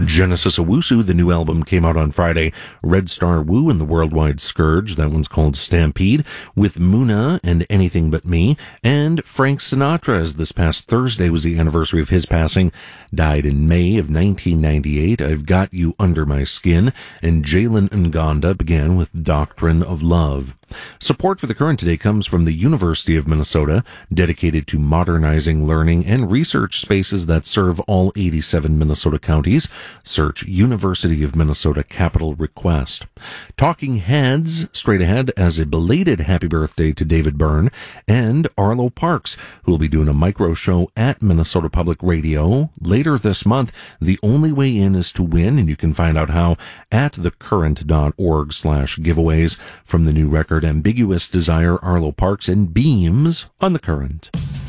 Genesis Owusu, the new album came out on Friday. Red Star Wu and the Worldwide Scourge, that one's called Stampede, with Muna and Anything But Me, and Frank Sinatra, as this past Thursday was the anniversary of his passing, died in May of 1998. I've Got You Under My Skin, and Jalen Ngonda began with Doctrine of Love. Support for The Current today comes from the University of Minnesota, dedicated to modernizing learning and research spaces that serve all 87 Minnesota counties. Search University of Minnesota Capital Request. Talking Heads, straight ahead as a belated happy birthday to David Byrne, and Arlo Parks, who will be doing a micro show at Minnesota Public Radio later this month. The only way in is to win, and you can find out how at thecurrent.org/giveaways from the new record Ambiguous Desire, Arlo Parks, and Beams on The Current.